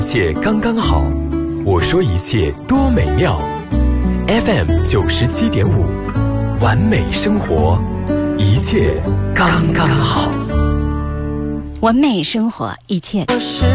一切刚刚好，我说一切多美妙。FM 97.5，完美生活，一切刚刚好。 完美生活，一切